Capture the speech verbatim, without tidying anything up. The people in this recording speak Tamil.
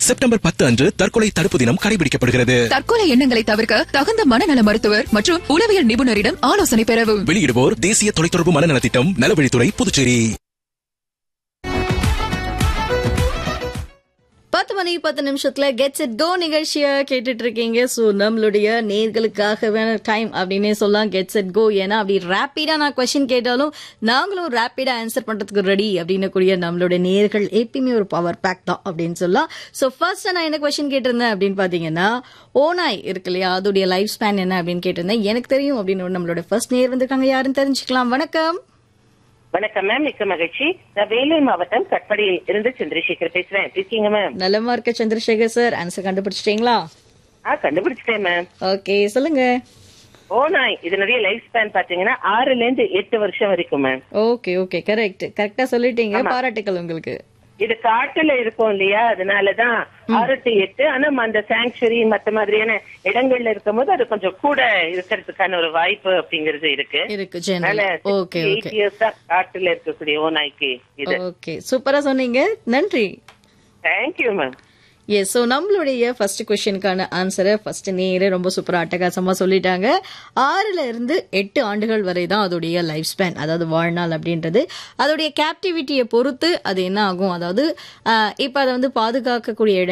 செப்டம்பர் பத்து அன்று தற்கொலை தடுப்பு தினம் கடைபிடிக்கப்படுகிறது. தற்கொலை எண்ணங்களை தவிர்க்க தகுந்த மனநல மருத்துவர் மற்றும் உளவியல் நிபுணரிடம் ஆலோசனை பெறவும். வெளியிடுவோர் தேசிய தொலைத்தொடர்பு மனநலத் திட்டம், நலவழித்துறை, புதுச்சேரி. பத்து மணி பத்து நிமிஷத்துல கெட்ஸ் இட் கோ நிகழ்ச்சியை கேட்டுட்டு இருக்கீங்க. ஸோ நம்மளுடைய நேர்களுக்காக டைம் அப்படின்னே சொல்லலாம் கெட்ஸ் இட் கோ. ஏன்னா அப்படி ரேப்பிடா நான் கொஸ்டின் கேட்டாலும் நாங்களும் ரேப்பிடா ஆன்சர் பண்றதுக்கு ரெடி அப்படின்னு கூடிய நம்மளுடைய நேர்கள் எப்பயுமே ஒரு பவர் பேக் தான் அப்படின்னு சொல்லலாம். ஸோ ஃபர்ஸ்ட் நான் என்ன கொஸ்டின் கேட்டிருந்தேன் அப்படின்னு பாத்தீங்கன்னா, ஓநாய் இருக்கு இல்லையா, அதோடைய லைஃப் ஸ்பேன் என்ன அப்படின்னு கேட்டிருந்தேன். எனக்கு தெரியும் அப்படின்னு நம்மளோட ஃபர்ஸ்ட் நேர் வந்திருக்காங்க. யாருன்னு தெரிஞ்சுக்கலாம். வணக்கம். வணக்கம் மேம், மிக்க மகிழ்ச்சி. நான் வேலூர் மாவட்டம் கட்படியில் இருந்து சந்திரசேகர் பேசுறேன். இருக்கீங்க மேம்? நலமா இருக்க சந்திரசேகர் சார். ஆன்சர் கண்டுபிடிச்சிட்டீங்களா? ஆ, கண்டுபிடிச்சிட்டேன் மேம். ஓகே, சொல்லுங்க. ஓநாய் இதனுடைய லைஃப் ஸ்பேன் பாத்தீங்கன்னா ஆறுல இருந்து எட்டு வருஷம் வரைக்கும் மேம். ஓகே ஓகே கரெக்ட் கரெக்டா சொல்லிட்டீங்க. பாராட்டுக்கள் உங்களுக்கு. இது காட்டுல இருக்கும் இல்லையா, அதனாலதான் ஆறு டு எட்டு. ஆனா அந்த சாங்சுரி மத்த மாதிரியான இடங்கள்ல இருக்கும் போது அது கொஞ்சம் கூட இருக்கிறதுக்கான ஒரு வாய்ப்பு அப்படிங்கறது இருக்கு. இருக்கு ஓகே ஓகே காட்டுல இருக்கக்கூடிய ஓநாய்க்கு இது. ஓகே, சூப்பரா சொன்னீங்க. நன்றி. Thank you ma'am. எஸ், ஸோ நம்மளுடைய ஃபர்ஸ்ட் கொஸ்டினுக்கான ஆன்சரை ஃபர்ஸ்ட் நேரே ரொம்ப சூப்பரா அட்டகாசமா சொல்லிட்டாங்க. ஆறுல இருந்து எட்டு ஆண்டுகள் வரை தான் அதோடைய லைஃப் ஸ்பேன், அதாவது வாழ்நாள் அப்படின்றது. அதோடைய கேப்டிவிட்டியை பொறுத்து அது என்ன ஆகும், அதாவது இப்ப அதை வந்து பாதுகாக்கக்கூடிய